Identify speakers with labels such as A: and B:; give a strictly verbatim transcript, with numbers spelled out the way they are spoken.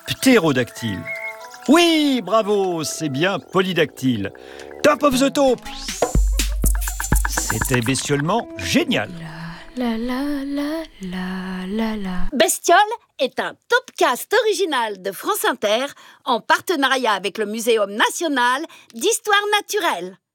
A: Ptérodactyle. Oui, bravo, c'est bien polydactyle. Top of the top. C'était bestiolement génial.
B: La la la la la la.
C: Bestiole est un topcast original de France Inter en partenariat avec le Muséum national d'histoire naturelle.